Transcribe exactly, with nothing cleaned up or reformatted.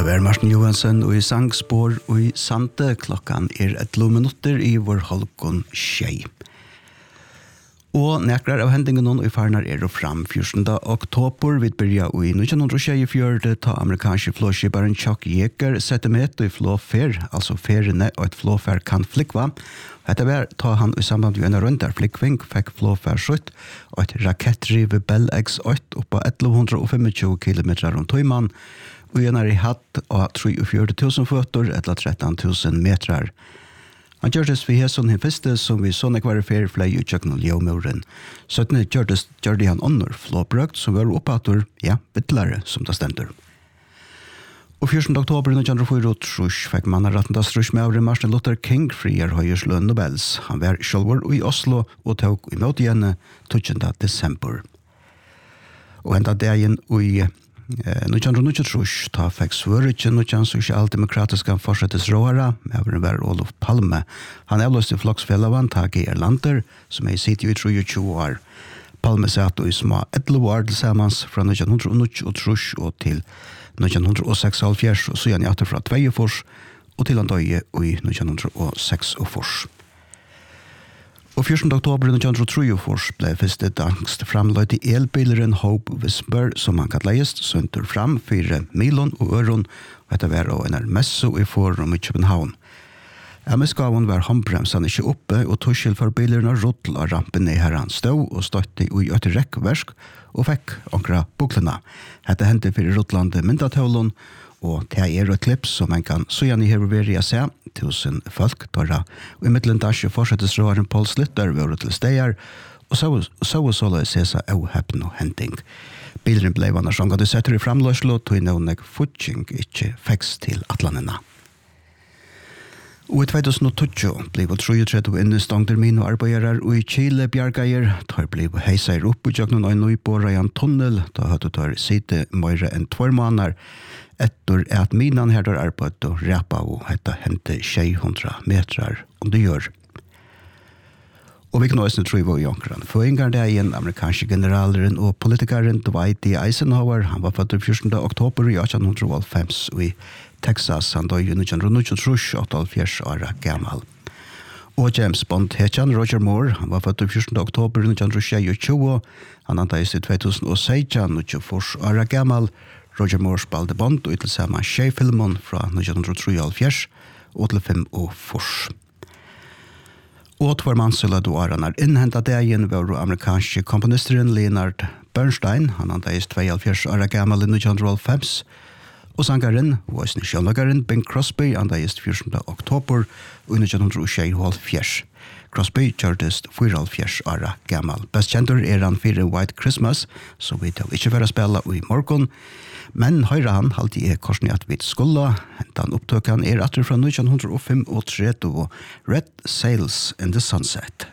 Det var Martin Johansen og i sangspår og i Sante. Klokkan er elleve minutter i vår halvgån tjei. Og nekrar av hendingen og i farnar er og fram fjortende oktober. Vi byrja i nitton tjuefire ta amerikanske flåskiparen Chuck Yeager sette med i flåfer, altså feriene og et flåfer kan flikva. Dette var ta han i samband med en rundt der flikving fikk flåfer skjøtt og et rakettdrive Bell X åtte oppå elleve tjuefem kilometer rundt tøyman. Og en er i hatt av treogfjøruti tusen føtter, eller tretton tusen metrar. Han gjørtes for hæsson hin første, som vi sånne kvar fer fløy utjøkken og ljøvmøren. syttende gjørtes gjørte han ånder flåbrøkt, som var oppater, ja, bittlare, som det stender. Og fjortende oktober nitton fire trus fikk mannaretten til strus med av Martin Luther King frier høyeslønn Nobels. Han var sjølver i Oslo og tok imot igjen tjuende desember. Og enda dagen i nitton nittiotre ta fikk svøret nitton sosialdemokratiska forsettesråere med var Olof Palme. Han avløste floksfellavan Tage Erlander, som er sitt i tjuetre år. Palme satt i små elleve år tilsammans fra nitton nittiotre og til nitton seksoghalvfjerds og så igjen etter fra tjuefors og til han døye i nitton seksogfors. Og fjortende oktober nitton treogfors ble første dangst framløyt i elbileren Hope Whisper, som han kan leist, sønter fram fire milon og øron, og etter var også en messo i forum i København. Emmesgaven var håndbremsen ikke oppe, og tussel for bilerne rottel av rampen i herren stå og støtte i et rekkversk, og fikk omkra buklene. Dette hendte for rotlande myndatøvlen, og det er et klipp som man kan så gjerne her over i se, tusen folk tørra. Og i middelen dasje fortsettesråren Paul Slitter var til steder, og så og så la se seg av heppen og henting. Bilren ble vannet som hadde setter i framløslo, tog i noen futting ikke feks til atlandene. Og i tjuetusenogtjue ble treogtretti innestångter mine arbeiderer, og i Chile bjergeier tar ble heiser opp og jøgnen og nøybåret i en tunnel, da hadde tar sitte mer enn tver måneder, etter at minan her der arbeid og ræpa og hette hente tjuehundre metrar om det gjør. Og vi kan også tro på Jonkran. For en gang det er en amerikanske generaleren og politikeren Dwight D. Eisenhower. Han var født fjortende oktober i nitton halvfem i Texas. Han døde i nitton nittiotre, åttiofjørs år gammel. Og James Bond hetjan Roger Moore. Han var født fjortende oktober i nitton tjuetre. Han antais i to tusen og seksten, tjuefjørs år gammel. Roger Moore spalte Bond og til sammen tjei-filmen fra nitton treoghalvfjerds og til fem og fors. Og tvar mannsøla du åren er innhentet dagen var amerikanske komponisteren Leonard Bernstein. Han antais tjuehalvfjerds år gammel i nitton halvfem. Og sangaren, voisne sjøllagaren Bing Crosby, antais fjortende oktober i nitton tjuehalvfjerds. Crosby gjørtes fyrhalvfjerds år gammel. Best kjentur er han fyrir White Christmas, så vi tar ikke for å spille i morgen. Men høyre han alltid er korsen i at vi skulle. Hentan opptøkken er atter fra nitton femogtretti og Red Sails in the Sunset.